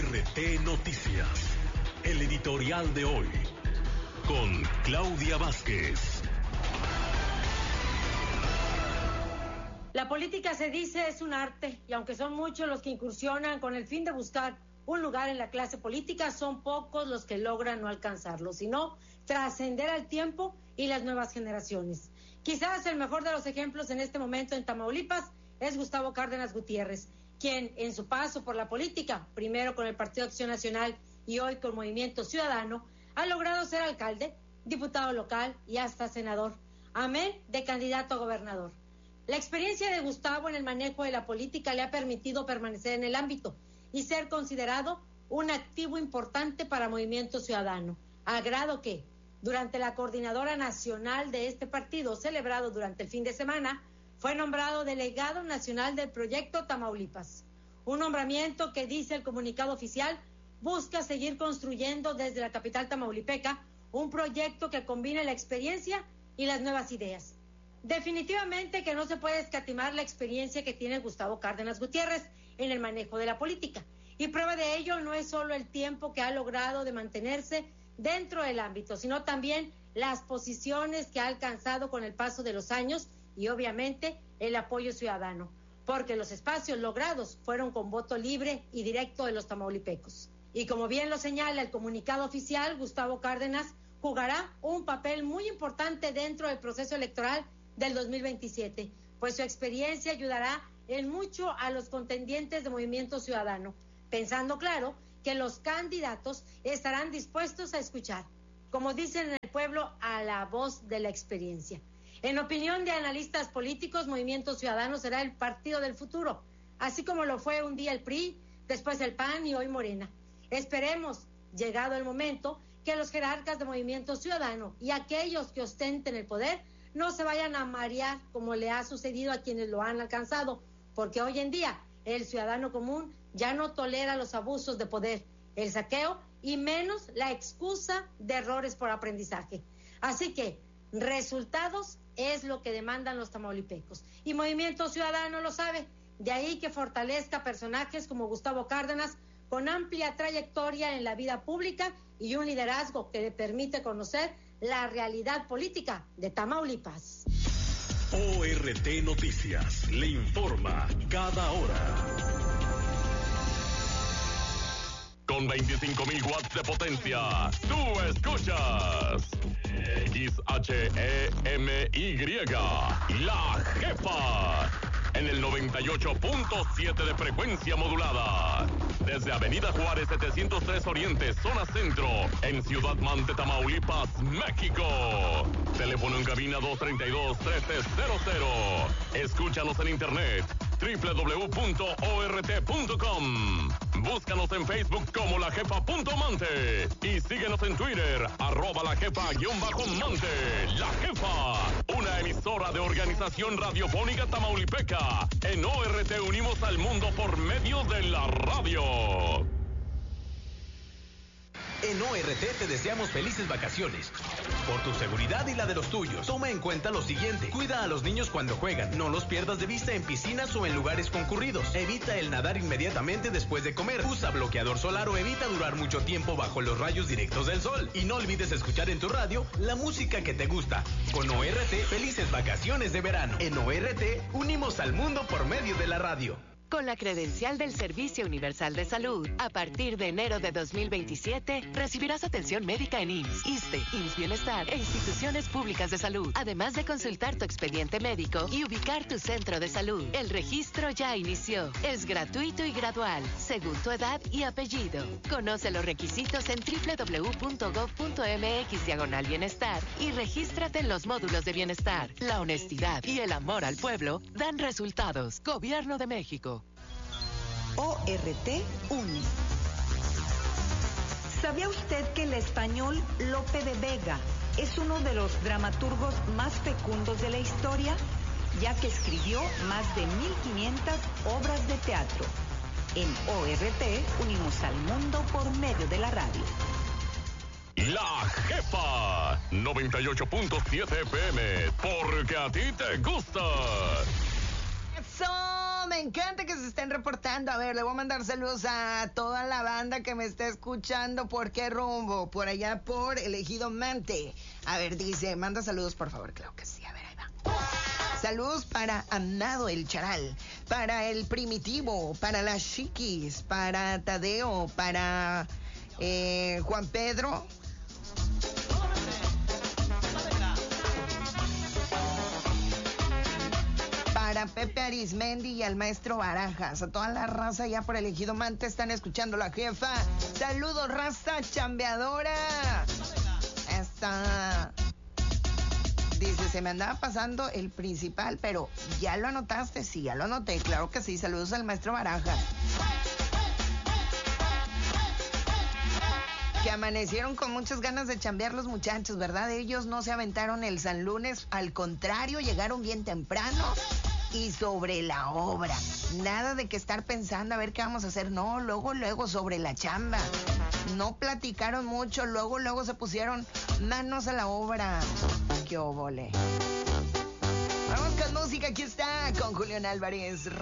ORT Noticias, el editorial de hoy, con Claudia Vázquez. La política, se dice, es un arte, y aunque son muchos los que incursionan con el fin de buscar un lugar en la clase política, son pocos los que logran no alcanzarlo, sino trascender al tiempo y las nuevas generaciones. Quizás el mejor de los ejemplos en este momento en Tamaulipas es Gustavo Cárdenas Gutiérrez, quien en su paso por la política, primero con el Partido Acción Nacional y hoy con Movimiento Ciudadano, ha logrado ser alcalde, diputado local y hasta senador, amén de candidato a gobernador. La experiencia de Gustavo en el manejo de la política le ha permitido permanecer en el ámbito y ser considerado un activo importante para Movimiento Ciudadano, a grado que, durante la coordinadora nacional de este partido, celebrado durante el fin de semana, fue nombrado delegado nacional del proyecto Tamaulipas. Un nombramiento que, dice el comunicado oficial, busca seguir construyendo desde la capital tamaulipeca un proyecto que combine la experiencia y las nuevas ideas. Definitivamente que no se puede escatimar la experiencia que tiene Gustavo Cárdenas Gutiérrez en el manejo de la política. Y prueba de ello no es solo el tiempo que ha logrado de mantenerse dentro del ámbito, sino también las posiciones que ha alcanzado con el paso de los años y obviamente el apoyo ciudadano, porque los espacios logrados fueron con voto libre y directo de los tamaulipecos. Y como bien lo señala el comunicado oficial, Gustavo Cárdenas jugará un papel muy importante dentro del proceso electoral del 2027, pues su experiencia ayudará en mucho a los contendientes de Movimiento Ciudadano, pensando claro que los candidatos estarán dispuestos a escuchar, como dicen en el pueblo, a la voz de la experiencia. En opinión de analistas políticos, Movimiento Ciudadano será el partido del futuro, así como lo fue un día el PRI, después el PAN y hoy Morena. Esperemos, llegado el momento, que los jerarcas de Movimiento Ciudadano y aquellos que ostenten el poder no se vayan a marear como le ha sucedido a quienes lo han alcanzado, porque hoy en día el ciudadano común ya no tolera los abusos de poder, el saqueo y menos la excusa de errores por aprendizaje. Así que resultados es lo que demandan los tamaulipecos y Movimiento Ciudadano lo sabe, de ahí que fortalezca personajes como Gustavo Cárdenas con amplia trayectoria en la vida pública y un liderazgo que le permite conocer la realidad política de Tamaulipas. ORT Noticias le informa cada hora. Con 25,000 watts de potencia, tú escuchas XHEMY, La Jefa, en el 98.7 de frecuencia modulada. Desde Avenida Juárez 703 Oriente, zona centro, en Ciudad Mante, Tamaulipas, México. Teléfono en cabina 232-1300. Escúchanos en internet www.ort.com. Búscanos en Facebook como lajefa.mante y síguenos en Twitter @lajefa_mante. La Jefa, una emisora de Organización Radiofónica Tamaulipeca. En ORT unimos al mundo por medio de la radio. En ORT te deseamos felices vacaciones. Por tu seguridad y la de los tuyos, toma en cuenta lo siguiente. Cuida a los niños cuando juegan. No los pierdas de vista en piscinas o en lugares concurridos. Evita el nadar inmediatamente después de comer. Usa bloqueador solar o evita durar mucho tiempo bajo los rayos directos del sol. Y no olvides escuchar en tu radio la música que te gusta. Con ORT, felices vacaciones de verano. En ORT, unimos al mundo por medio de la radio. Con la credencial del Servicio Universal de Salud, a partir de enero de 2027, recibirás atención médica en IMSS, ISSSTE, IMSS Bienestar e instituciones públicas de salud, además de consultar tu expediente médico y ubicar tu centro de salud. El registro ya inició. Es gratuito y gradual, según tu edad y apellido. Conoce los requisitos en www.gov.mx/bienestar y regístrate en los módulos de bienestar. La honestidad y el amor al pueblo dan resultados. Gobierno de México. ORT une. ¿Sabía usted que el español Lope de Vega es uno de los dramaturgos más fecundos de la historia, ya que escribió más de 1,500 obras de teatro? En ORT unimos al mundo por medio de la radio. La Jefa, 98.7 FM, porque a ti te gusta. ¡Eso! me encanta que se estén reportando. A ver, le voy a mandar saludos a toda la banda que me está escuchando. ¿Por qué rumbo? Por allá por el Ejido Mante. A ver, dice, manda saludos, por favor. Claro que sí, a ver, ahí va. Saludos para Amado el Charal, para el Primitivo, para las Chiquis, para Tadeo, para Juan Pedro. Para Pepe Arismendi y al maestro Barajas. A toda la raza ya por el Ejido Mante están escuchando La Jefa. Saludos, raza chambeadora. Esta... Dice, se me andaba pasando el principal, pero ¿ya lo anotaste? Sí, ya lo anoté, claro que sí. Saludos al maestro Barajas. Que amanecieron con muchas ganas de chambear los muchachos, ¿verdad? Ellos no se aventaron el San Lunes, al contrario, llegaron bien temprano y sobre la obra. Nada de que estar pensando a ver qué vamos a hacer, no, luego sobre la chamba. No platicaron mucho, luego se pusieron manos a la obra. ¡Qué óvole! Vamos con música, aquí está, con Julián Álvarez.